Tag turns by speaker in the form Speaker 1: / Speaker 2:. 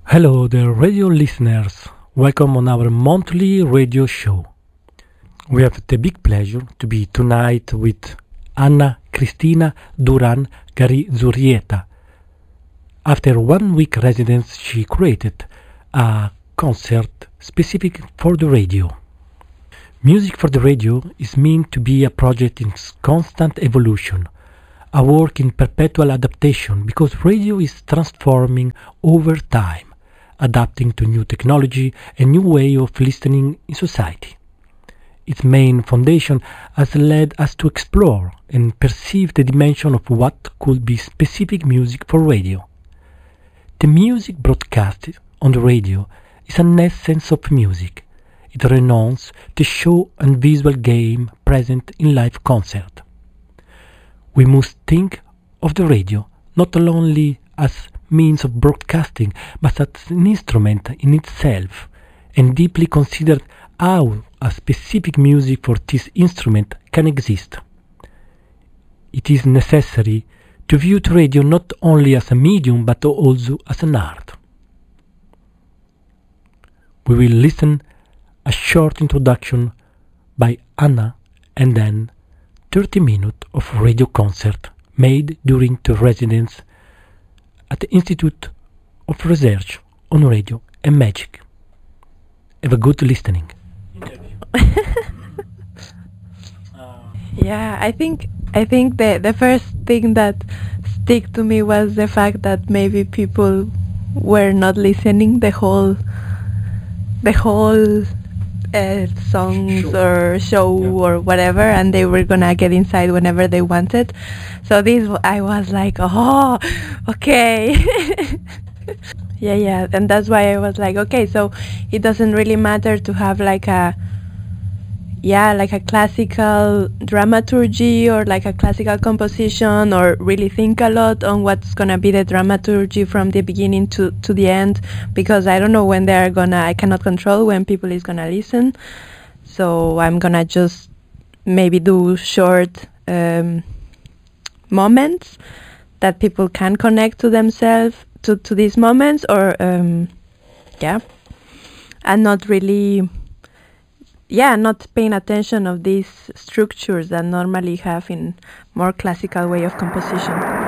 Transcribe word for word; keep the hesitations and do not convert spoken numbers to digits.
Speaker 1: Hello, the radio listeners. Welcome on our monthly radio show. We have the big pleasure to be tonight with Anna Cristina Duran Garizurrieta. After one week residence, she created a concert specific for the radio. Music for the radio is meant to be a project in constant evolution, a work in perpetual adaptation, because radio is transforming over time, adapting to new technology and new way of listening in society. Its main foundation has led us to explore and perceive the dimension of what could be specific music for radio. The music broadcasted on the radio is an essence of music. It renounces the show and visual game present in live concert. We must think of the radio not only as means of broadcasting, but as an instrument in itself, and deeply consider how a specific music for this instrument can exist. It is necessary to view the radio not only as a medium, but also as an art. We will listen a short introduction by Anna and then thirty minutes of radio concert made during the residence at the Institute of Research on Radio and Magic. Have a good listening.
Speaker 2: Yeah, I think I think the the first thing that stick to me was the fact that maybe people were not listening the whole the whole uh, songs
Speaker 1: Show.
Speaker 2: or show
Speaker 1: Yeah.
Speaker 2: or whatever, and they were gonna get inside whenever they wanted. So this w- I was like, oh, okay. Yeah, yeah, and that's why I was like, okay, so it doesn't really matter to have like a yeah, like a classical dramaturgy or like a classical composition, or really think a lot on what's gonna be the dramaturgy from the beginning to, to the end, because I don't know when they're gonna, I cannot control when people is gonna listen. So I'm gonna just maybe do short um, moments that people can connect to themselves, to, to these moments, or um, yeah, and not really yeah, not paying attention of these structures that normally have in more classical way of composition.